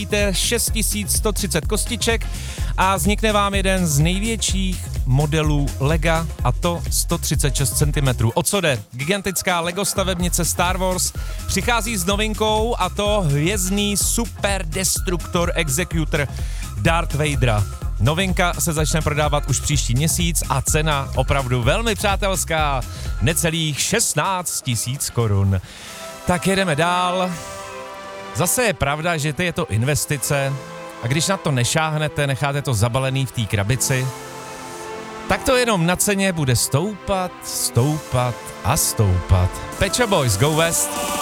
6130 kostiček a vznikne vám jeden z největších modelů Lega, a to 136 cm. O co jde? Gigantická Lego stavebnice Star Wars přichází s novinkou, a to hvězdný super destruktor executor Darth Vadera. Novinka se začne prodávat už příští měsíc a cena opravdu velmi přátelská, necelých 16 000 korun. Tak jedeme dál. Zase je pravda, že to je to investice a když na to nešáhnete, necháte to zabalený v té krabici, tak to jenom na ceně bude stoupat a stoupat. Pet Shop Boys, Go West.